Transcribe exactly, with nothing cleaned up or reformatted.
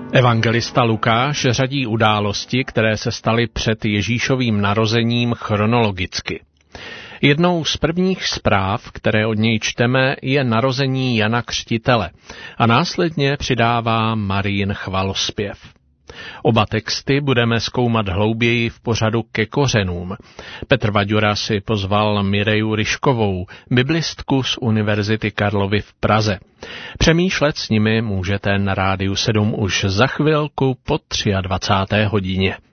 Evangelista Lukáš řadí události, které se staly před Ježíšovým narozením chronologicky. Jednou z prvních zpráv, které od něj čteme, je narození Jana Křtitele a následně přidává Marijin chvalospěv. Oba texty budeme zkoumat hlouběji v pořadu Ke kořenům. Petr Vaďura si pozval Mireju Ryškovou, biblistku z Univerzity Karlovy v Praze. Přemýšlet s nimi můžete na Rádiu sedm už za chvilku po dvacáté třetí hodině.